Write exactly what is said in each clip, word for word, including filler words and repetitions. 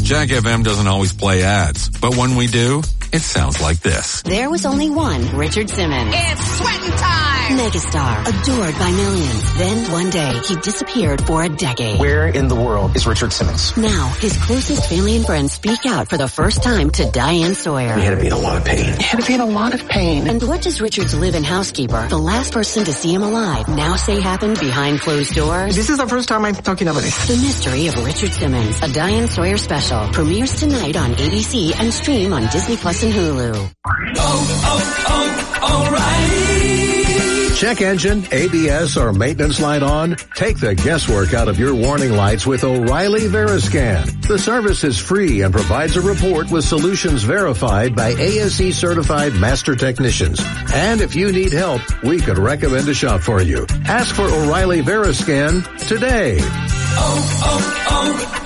Jack F M doesn't always play ads, but when we do, it sounds like this. There was only one Richard Simmons. It's sweating time! Megastar, adored by millions. Then one day, he disappeared for a decade. Where in the world is Richard Simmons? Now, his closest family and friends speak out for the first time to Diane Sawyer. He had to be in a lot of pain. He had to be in a lot of pain. And what does Richard's live-in housekeeper, the last person to see him alive, now say happened behind closed doors? This is the first time I'm talking about this. The Mystery of Richard Simmons, a Diane Sawyer special, premieres tonight on A B C and stream on Disney Plus and Hulu. Oh, oh, oh, O'Reilly. Check engine, A B S, or maintenance light on? Take the guesswork out of your warning lights with O'Reilly Veriscan. The service is free and provides a report with solutions verified by A S E certified master technicians. And if you need help, we could recommend a shop for you. Ask for O'Reilly Veriscan today. Oh,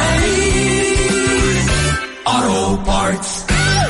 oh, oh, O'Reilly Auto Parts.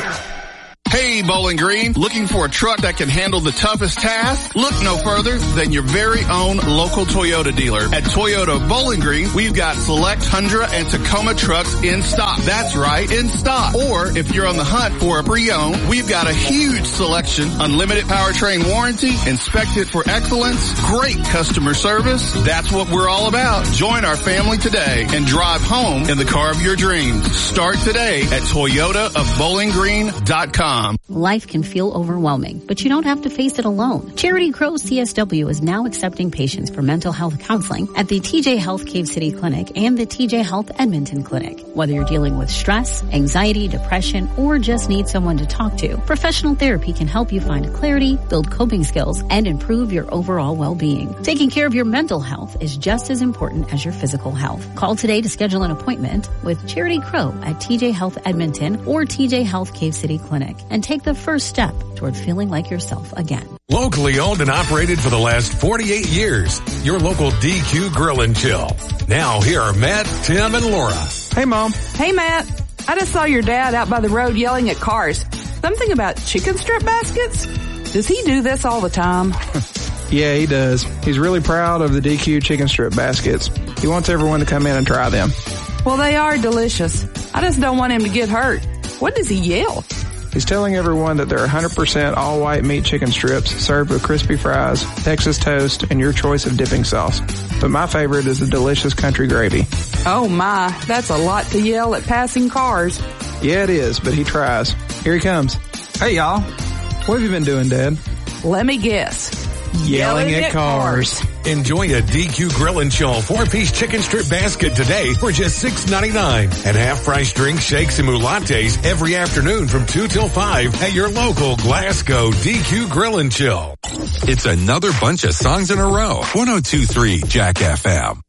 Hey, Bowling Green, looking for a truck that can handle the toughest task? Look no further than your very own local Toyota dealer. At Toyota Bowling Green, we've got select Tundra and Tacoma trucks in stock. That's right, in stock. Or if you're on the hunt for a pre-owned, we've got a huge selection, unlimited powertrain warranty, inspected for excellence, great customer service. That's what we're all about. Join our family today and drive home in the car of your dreams. Start today at Toyota of Bowling Green dot com. Life can feel overwhelming, but you don't have to face it alone. Charity Crow C S W is now accepting patients for mental health counseling at the T J Health Cave City Clinic and the T J Health Edmonton Clinic. Whether you're dealing with stress, anxiety, depression, or just need someone to talk to, professional therapy can help you find clarity, build coping skills, and improve your overall well-being. Taking care of your mental health is just as important as your physical health. Call today to schedule an appointment with Charity Crow at T J Health Edmonton or T J Health Cave City Clinic, and take the first step toward feeling like yourself again. Locally owned and operated for the last forty-eight years. Your local D Q Grill and Chill. Now here are Matt, Tim, and Laura. Hey, Mom. Hey, Matt. I just saw your dad out by the road yelling at cars. Something about chicken strip baskets? Does he do this all the time? Yeah, he does. He's really proud of the D Q chicken strip baskets. He wants everyone to come in and try them. Well, they are delicious. I just don't want him to get hurt. What does he yell? He's telling everyone that they're one hundred percent all-white meat chicken strips served with crispy fries, Texas toast, and your choice of dipping sauce. But my favorite is the delicious country gravy. Oh my, that's a lot to yell at passing cars. Yeah, it is, but he tries. Here he comes. Hey, y'all. What have you been doing, Dad? Let me guess. Yelling, Yelling at, at cars. cars. Enjoy a D Q Grill and Chill four-piece chicken strip basket today for just six ninety-nine. And half-price drinks, shakes, and lattes every afternoon from two till five at your local Glasgow D Q Grill and Chill. It's another bunch of songs in a row. one oh two point three Jack F M.